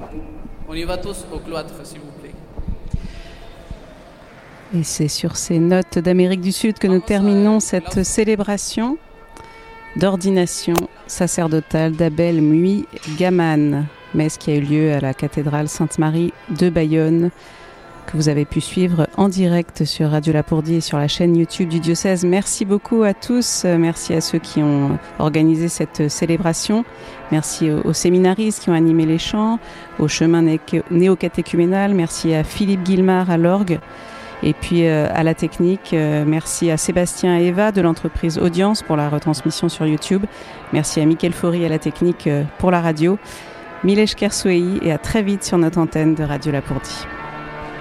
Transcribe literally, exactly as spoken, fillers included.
On y va tous au cloître, s'il vous plaît. Et c'est sur ces notes d'Amérique du Sud que nous terminons cette célébration d'ordination sacerdotale d'Abel Mui Gaman, messe qui a eu lieu à la cathédrale Sainte-Marie de Bayonne, que vous avez pu suivre en direct sur Radio Lapourdie et sur la chaîne YouTube du diocèse. Merci beaucoup à tous, merci à ceux qui ont organisé cette célébration, merci aux, aux séminaristes qui ont animé les chants, au chemin né- néo-catéchuménal, merci à Philippe Guillemard à l'orgue, et puis euh, à la technique, euh, merci à Sébastien et Eva de l'entreprise Audience pour la retransmission sur YouTube, merci à Mickaël Faury à la technique euh, pour la radio, Milesh Kersouei, et à très vite sur notre antenne de Radio Lapourdie.